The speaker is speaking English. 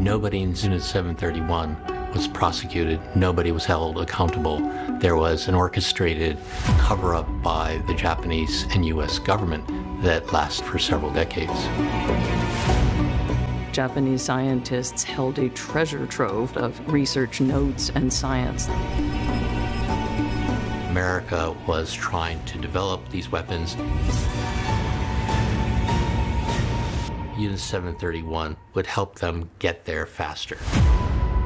Nobody in Unit 731 was prosecuted. Nobody was held accountable. There was an orchestrated cover-up by the Japanese and US government that lasted for several decades. Japanese scientists held a treasure trove of research notes and science. America was trying to develop these weapons. Unit 731 would help them get there faster.